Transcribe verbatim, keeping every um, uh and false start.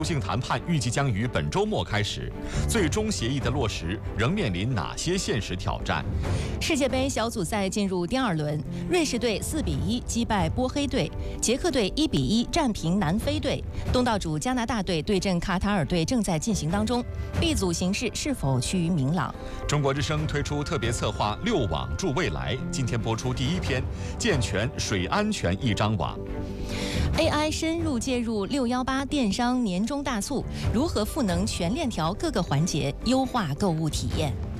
性谈判预计将于本周末开始，最终协议的落实仍面临哪些现实挑战？ 世界杯小组赛进入第二轮，瑞士队四比一击败波黑队，捷克队一比一战平南非队，东道主加拿大队对阵卡塔尔队正在进行当中。B 组形势是否趋于明朗？ 中国之声推出特别策划“六网助未来”，今天播出第一篇：健全水安全一张网。 A I 深入介入六一八电商年终大促，如何赋能全链条各个环节，优化购物体验？